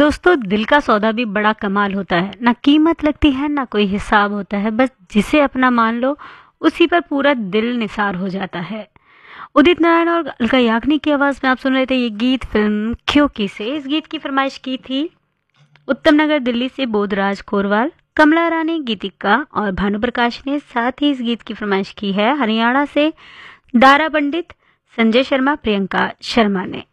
दोस्तों, दिल का सौदा भी बड़ा कमाल होता है। ना कीमत लगती है ना कोई हिसाब होता है, बस जिसे अपना मान लो उसी पर पूरा दिल निसार हो जाता है। उदित नारायण और अलका याग्निक की आवाज में आप सुन रहे थे ये गीत फिल्म क्योंकि से। इस गीत की फरमाइश की थी उत्तम नगर दिल्ली से बोधराज खोरवाल, कमला रानी, गीतिका और भानु प्रकाश ने। साथ ही इस गीत की फरमाइश की है हरियाणा से दारा पंडित, संजय शर्मा, प्रियंका शर्मा ने।